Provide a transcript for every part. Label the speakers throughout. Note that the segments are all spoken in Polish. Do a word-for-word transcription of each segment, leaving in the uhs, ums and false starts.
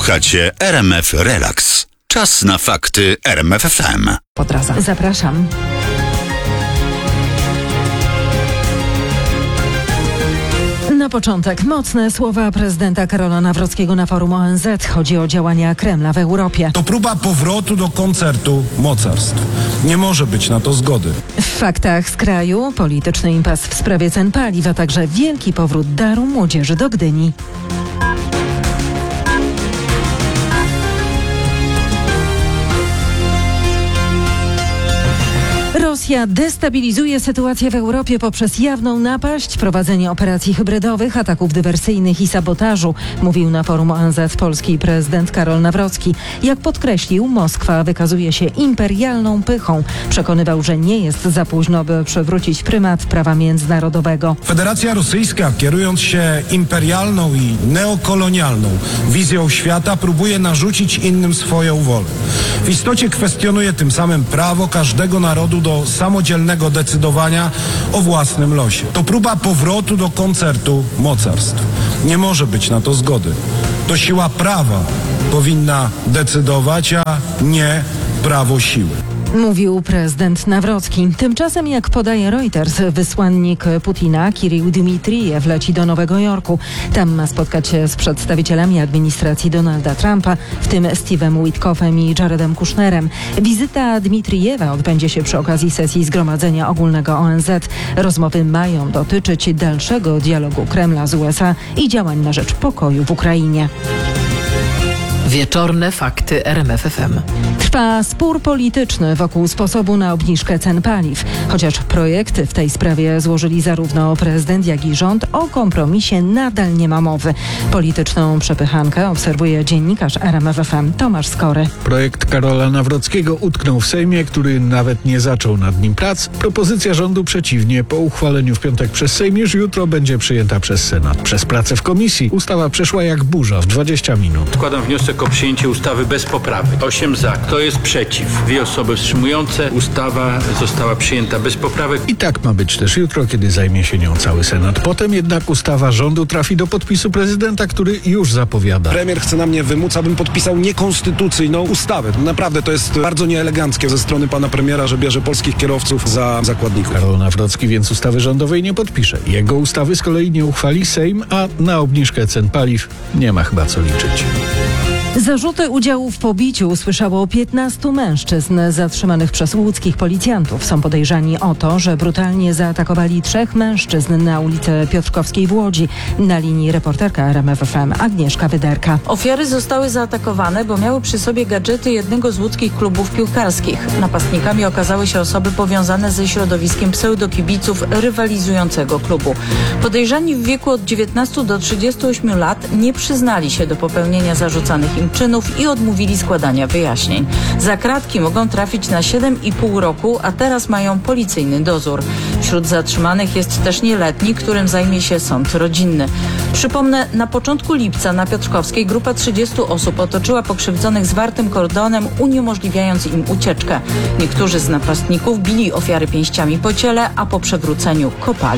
Speaker 1: Słuchacie R M F Relax. Czas na fakty R M F F M.
Speaker 2: Podraza. Zapraszam. Na początek mocne słowa prezydenta Karola Nawrockiego na forum O N Z. Chodzi o działania Kremla w Europie.
Speaker 3: To próba powrotu do koncertu mocarstw. Nie może być na to zgody.
Speaker 2: W faktach z kraju polityczny impas w sprawie cen paliw, a także wielki powrót daru młodzieży do Gdyni. Rosja destabilizuje sytuację w Europie poprzez jawną napaść, prowadzenie operacji hybrydowych, ataków dywersyjnych i sabotażu, mówił na forum O N Z polski prezydent Karol Nawrocki. Jak podkreślił, Moskwa wykazuje się imperialną pychą. Przekonywał, że nie jest za późno, by przywrócić prymat prawa międzynarodowego.
Speaker 3: Federacja Rosyjska, kierując się imperialną i neokolonialną wizją świata, próbuje narzucić innym swoją wolę. W istocie kwestionuje tym samym prawo każdego narodu do samodzielnego decydowania o własnym losie. To próba powrotu do koncertu mocarstw. Nie może być na to zgody. To siła prawa powinna decydować, a nie prawo siły.
Speaker 2: Mówił prezydent Nawrocki. Tymczasem, jak podaje Reuters, wysłannik Putina Kirył Dmitrijew leci do Nowego Jorku. Tam ma spotkać się z przedstawicielami administracji Donalda Trumpa, w tym Steve'em Witkoffem i Jaredem Kushnerem. Wizyta Dmitrijewa odbędzie się przy okazji sesji Zgromadzenia Ogólnego O N Z. Rozmowy mają dotyczyć dalszego dialogu Kremla z U S A i działań na rzecz pokoju w Ukrainie.
Speaker 4: Wieczorne fakty R M F F M.
Speaker 2: Trwa spór polityczny wokół sposobu na obniżkę cen paliw. Chociaż projekty w tej sprawie złożyli zarówno prezydent, jak i rząd, o kompromisie nadal nie ma mowy. Polityczną przepychankę obserwuje dziennikarz R M F F M Tomasz Skory.
Speaker 5: Projekt Karola Nawrockiego utknął w Sejmie, który nawet nie zaczął nad nim prac. Propozycja rządu przeciwnie. Po uchwaleniu w piątek przez Sejm już jutro będzie przyjęta przez Senat. Przez pracę w komisji ustawa przeszła jak burza w dwadzieścia minut.
Speaker 6: Składam wniosek o przyjęcie ustawy bez poprawek. osiem za. Kto jest przeciw? Dwie osoby wstrzymujące. Ustawa została przyjęta bez poprawek.
Speaker 5: I tak ma być też jutro, kiedy zajmie się nią cały Senat. Potem jednak ustawa rządu trafi do podpisu prezydenta, który już zapowiada.
Speaker 7: Premier chce na mnie wymóc, abym podpisał niekonstytucyjną ustawę. Naprawdę to jest bardzo nieeleganckie ze strony pana premiera, że bierze polskich kierowców za zakładników.
Speaker 5: Karol Nawrocki więc ustawy rządowej nie podpisze. Jego ustawy z kolei nie uchwali Sejm, a na obniżkę cen paliw nie ma chyba co liczyć.
Speaker 2: Zarzuty udziału w pobiciu usłyszało piętnastu mężczyzn zatrzymanych przez łódzkich policjantów. Są podejrzani o to, że brutalnie zaatakowali trzech mężczyzn na ulicy Piotrkowskiej w Łodzi. Na linii reporterka R M F F M Agnieszka Wyderka.
Speaker 8: Ofiary zostały zaatakowane, bo miały przy sobie gadżety jednego z łódzkich klubów piłkarskich. Napastnikami okazały się osoby powiązane ze środowiskiem pseudokibiców rywalizującego klubu. Podejrzani w wieku od dziewiętnastu do trzydziestu ośmiu lat nie przyznali się do popełnienia zarzucanych im czynów i odmówili składania wyjaśnień. Za kratki mogą trafić na siedem i pół roku, a teraz mają policyjny dozór. Wśród zatrzymanych jest też nieletni, którym zajmie się sąd rodzinny. Przypomnę, na początku lipca na Piotrkowskiej grupa trzydziestu osób otoczyła pokrzywdzonych zwartym kordonem, uniemożliwiając im ucieczkę. Niektórzy z napastników bili ofiary pięściami po ciele, a po przewróceniu kopali.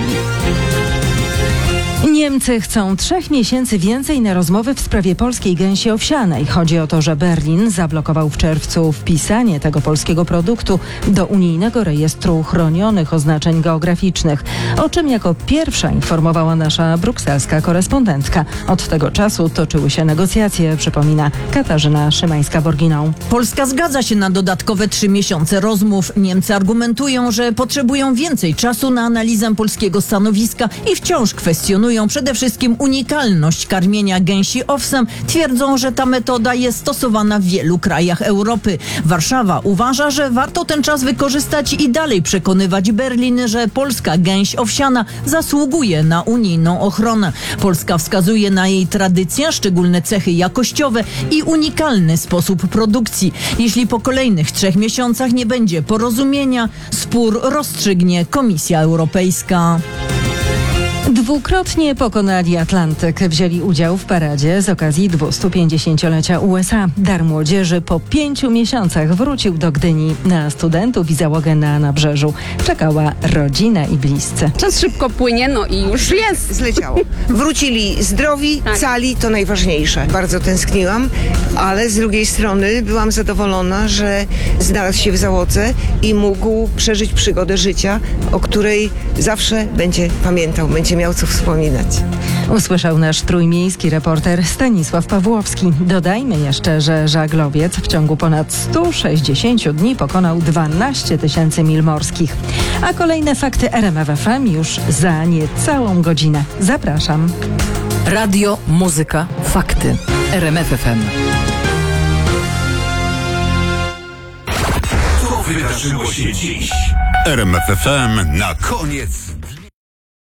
Speaker 2: Niemcy chcą trzech miesięcy więcej na rozmowy w sprawie polskiej gęsi owsianej. Chodzi o to, że Berlin zablokował w czerwcu wpisanie tego polskiego produktu do unijnego rejestru chronionych oznaczeń geograficznych, o czym jako pierwsza informowała nasza brukselska korespondentka. Od tego czasu toczyły się negocjacje, przypomina Katarzyna Szymańska-Borginą.
Speaker 9: Polska zgadza się na dodatkowe trzy miesiące rozmów. Niemcy argumentują, że potrzebują więcej czasu na analizę polskiego stanowiska i wciąż kwestionują przede wszystkim unikalność karmienia gęsi owsem. Twierdzą, że ta metoda jest stosowana w wielu krajach Europy. Warszawa uważa, że warto ten czas wykorzystać i dalej przekonywać Berlin, że polska gęś owsiana zasługuje na unijną ochronę. Polska wskazuje na jej tradycję, szczególne cechy jakościowe i unikalny sposób produkcji. Jeśli po kolejnych trzech miesiącach nie będzie porozumienia, spór rozstrzygnie Komisja Europejska.
Speaker 2: Dwukrotnie pokonali Atlantyk. Wzięli udział w paradzie z okazji dwustupięćdziesięciolecia U S A. Dar Młodzieży po pięciu miesiącach wrócił do Gdyni. Na studentów i załogę na nabrzeżu czekała rodzina i bliscy.
Speaker 10: Czas szybko płynie, no i już jest.
Speaker 11: Zleciało. Wrócili zdrowi,
Speaker 10: Tak.
Speaker 11: cali, to najważniejsze. Bardzo tęskniłam, ale z drugiej strony byłam zadowolona, że znalazł się w załodze i mógł przeżyć przygodę życia, o której zawsze będzie pamiętał, będzie miał co wspominać.
Speaker 2: Usłyszał nasz trójmiejski reporter Stanisław Pawłowski. Dodajmy jeszcze, że żaglowiec w ciągu ponad stu sześćdziesięciu dni pokonał dwanaście tysięcy mil morskich. A kolejne fakty R M F F M już za niecałą godzinę. Zapraszam.
Speaker 4: Radio, muzyka, fakty. R M F F M.
Speaker 1: Co wydarzyło się dziś? R M F F M na koniec